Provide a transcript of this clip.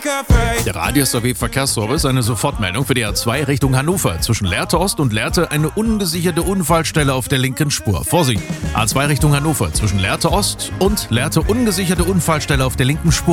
Der Radius AW Verkehrsservice, eine Sofortmeldung für die A2 Richtung Hannover. Zwischen Lehrte Ost und Lehrte eine ungesicherte Unfallstelle auf der linken Spur. Vorsicht! A2 Richtung Hannover. Zwischen Lehrte Ost und Lehrte ungesicherte Unfallstelle auf der linken Spur.